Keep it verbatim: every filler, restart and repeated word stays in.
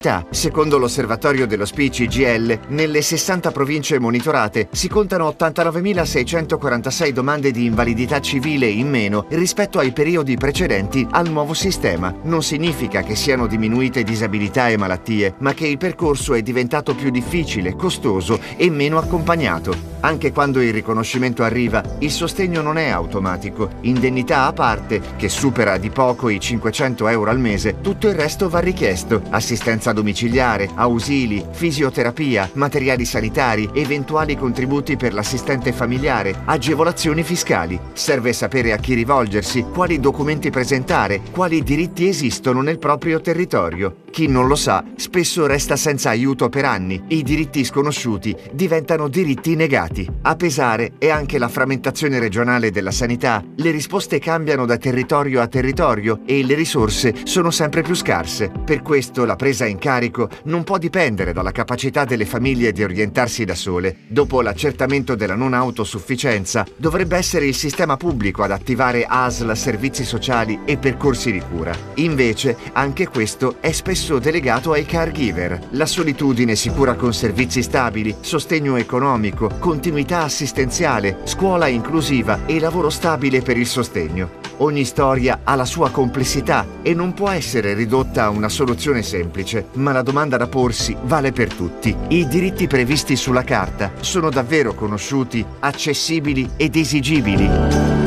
Secondo l'osservatorio dello S P I C G I L, nelle sessanta province monitorate si contano ottantanovemilaseicentoquarantasei domande di invalidità civile in meno rispetto ai periodi precedenti al nuovo sistema. Non significa che siano diminuite disabilità e malattie, ma che il percorso è diventato più difficile, costoso e meno accompagnato. Anche quando il riconoscimento arriva, il sostegno non è automatico. Indennità a parte, che supera di poco i cinquecento euro al mese, tutto il resto va richiesto: assistenza domiciliare, ausili, fisioterapia, materiali sanitari, eventuali contributi per l'assistente familiare, agevolazioni fiscali. Serve sapere a chi rivolgersi, quali documenti presentare, quali diritti esistono nel proprio territorio. Chi non lo sa spesso resta senza aiuto per anni. I diritti sconosciuti diventano diritti negati. A pesare è anche la frammentazione regionale della sanità. Le risposte cambiano da territorio a territorio e le risorse sono sempre più scarse. Per questo la presa in carico non può dipendere dalla capacità delle famiglie di orientarsi da sole. Dopo l'accertamento della non autosufficienza, dovrebbe essere il sistema pubblico ad attivare A S L, servizi sociali e percorsi di cura. Invece, anche questo è spesso delegato ai caregiver. La solitudine si cura con servizi stabili, sostegno economico, continuità assistenziale, scuola inclusiva e lavoro stabile per il sostegno. Ogni storia ha la sua complessità e non può essere ridotta a una soluzione semplice, ma la domanda da porsi vale per tutti. I diritti previsti sulla carta sono davvero conosciuti, accessibili ed esigibili?